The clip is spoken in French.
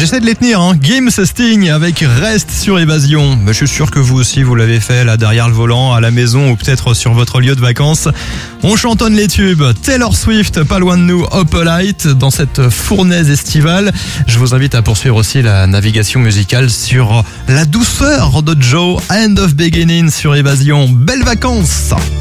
j'essaie de les tenir, hein. Gims Sting avec Reste sur Évasion. Je suis sûr que vous aussi, vous l'avez fait là derrière le volant, à la maison ou peut-être sur votre lieu de vacances. On chantonne les tubes. Taylor Swift, pas loin de nous, Opalite, dans cette fournaise estivale. Je vous invite à poursuivre aussi la navigation musicale sur la douceur de Joe, End of Beginning sur Évasion. Belles vacances!